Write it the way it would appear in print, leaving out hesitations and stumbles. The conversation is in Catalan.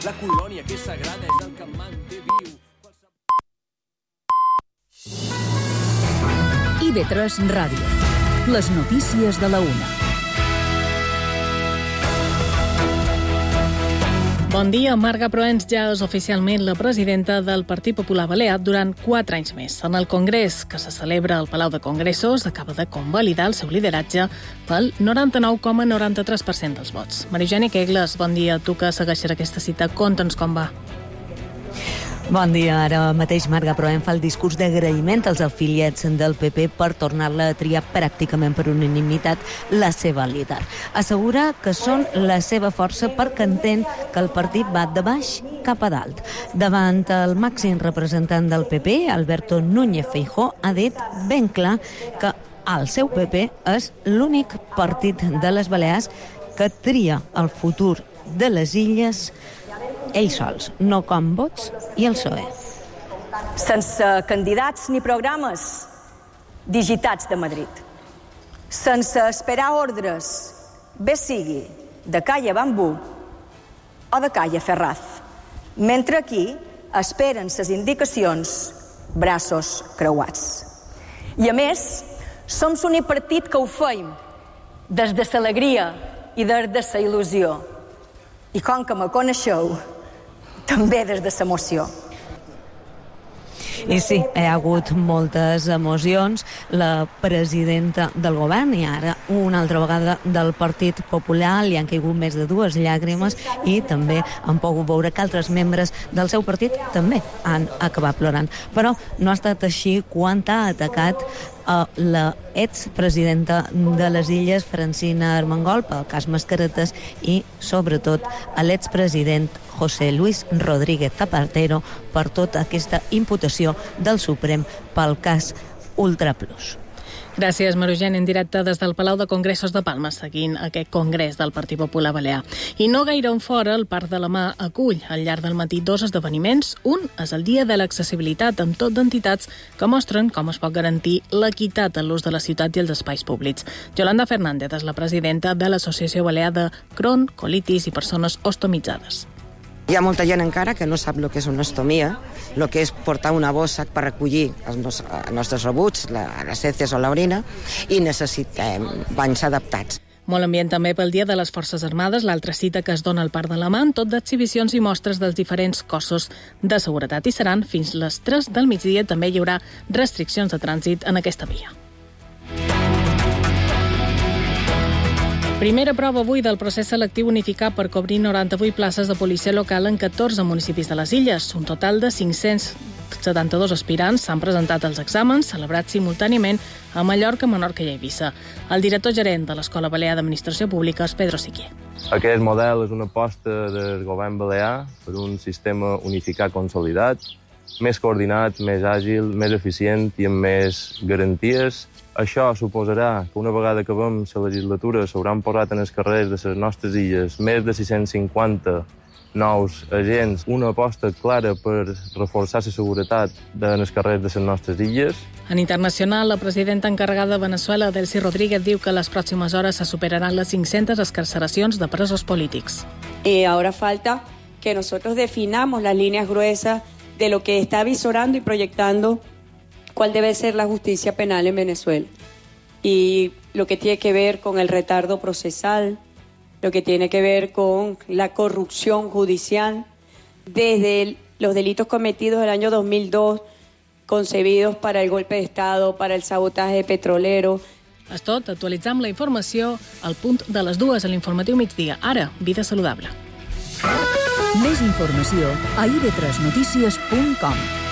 la colònia que és sagrada és el que em manté viu. IB3 Ràdio. Les notícies de la una. Bon dia, Marga Proens ja és oficialment la presidenta del Partit Popular Balear durant 4 anys més. En el Congrés, que se celebra al Palau de Congressos, acaba de convalidar el seu lideratge pel 99,93% dels vots. Maria Eugènia Kegles, bon dia. Tu que segueixes aquesta cita, conta'ns com va. Bon dia. Ara mateix Marga Proen fa el discurs d'agraïment als afiliats del PP per tornar-la a triar pràcticament per unanimitat la seva líder. Assegura que són la seva força perquè entén que el partit va de baix cap a dalt. Davant el màxim representant del PP, Alberto Núñez Feijóo, ha dit ben clar que el seu PP és l'únic partit de les Balears que tria el futur de les illes ells sols, no com Vox i el PSOE. Sense candidats ni programes digitats de Madrid. Sense esperar ordres, bé sigui de Calle Bambú o de Calle Ferraz. Mentre aquí esperen ses indicacions braços creuats. I a més, som l'únic partit que ho feim des de l'alegria i des de la il·lusió. I com que me coneixeu, també des de l'emoció. I sí, hi ha hagut moltes emocions. La presidenta del govern i ara una altra vegada del Partit Popular li han caigut més de 2 llàgrimes i també han pogut veure que altres membres del seu partit també han acabat plorant. Però no ha estat així quan ha atacat a la expresidenta de les Illes, Francina Armengol, pel cas Mascaretes, i sobretot a l'expresident José Luis Rodríguez Zapatero per tota aquesta imputació del Suprem pel cas Ultraplus. Gràcies, Maria Eugènia, en directe des del Palau de Congressos de Palma, seguint aquest congrés del Partit Popular Balear. I no gaire on fora, el Parc de la Mar acull al llarg del matí 2 esdeveniments. Un és el Dia de l'Accessibilitat, amb tot d'entitats que mostren com es pot garantir l'equitat en l'ús de la ciutat i els espais públics. Yolanda Fernández és la presidenta de l'Associació Balear de Crohn, colitis i persones ostomitzades. Hi ha molta gent encara que no sap el que és una ostomia, el que és portar una bossa per recollir els nostres rebuts, les heces o l'orina, i necessitem banys adaptats. Molt ambient també pel Dia de les Forces Armades, l'altra cita que es dona al Parc de la Mar, tot d'exhibicions i mostres dels diferents cossos de seguretat. I seran fins les 3 del migdia. També hi haurà restriccions de trànsit en aquesta via. Primera prova avui del procés selectiu unificat per cobrir 98 places de policia local en 14 municipis de les Illes. Un total de 572 aspirants s'han presentat als exàmens, celebrats simultàniament a Mallorca, Menorca i Eivissa. El director gerent de l'Escola Balear d'Administració Pública és Pedro Siquier. Aquest model és una aposta del govern balear per un sistema unificat consolidat, més coordinat, més àgil, més eficient i amb més garanties. Això suposarà que una vegada acabem la legislatura s'hauran posat en els carrers de les nostres illes més de 650 nous agents, una aposta clara per reforçar la seguretat en els carrers de les nostres illes. En internacional, la presidenta encarregada de Venezuela, Delcy Rodríguez, diu que en les pròximes hores se superaran les 500 excarceracions de presos polítics. Ahora falta que nosotros definamos las líneas gruesas de lo que está visorando y proyectando cuál debe ser la justicia penal en Venezuela. Y lo que tiene que ver con el retardo procesal, lo que tiene que ver con la corrupción judicial, desde los delitos cometidos el año 2002, concebidos para el golpe de Estado, para el sabotaje petrolero. És tot, actualitzam la informació al punt de les 2 a l'informatiu migdia. Ara, vida saludable. Més informació a ib3notícies.com.